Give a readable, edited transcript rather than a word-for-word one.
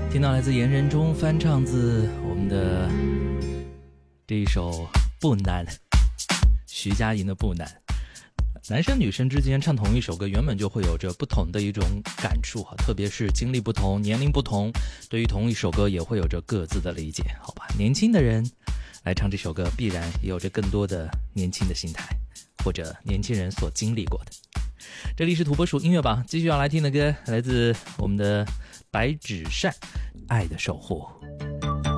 听到来自言人中翻唱自我们的这一首《不难》，徐佳莹的《不难》。男生女生之间唱同一首歌，原本就会有着不同的一种感触，特别是经历不同、年龄不同，对于同一首歌也会有着各自的理解，好吧？年轻的人来唱这首歌，必然也有着更多的年轻的心态，或者年轻人所经历过的。这里是土拨鼠音乐榜，继续要来听的歌来自我们的白纸扇，《爱的守护》。